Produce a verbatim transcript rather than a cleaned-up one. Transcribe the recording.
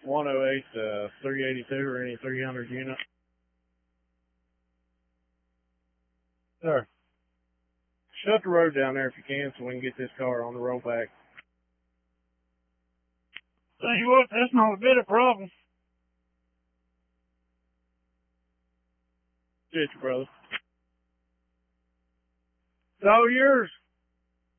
one oh eight, uh, three eighty-two or any three hundred unit. Sir, shut the road down there if you can so we can get this car on the road back. Tell you what, that's not a bit of problem. Shit, brother. It's all yours.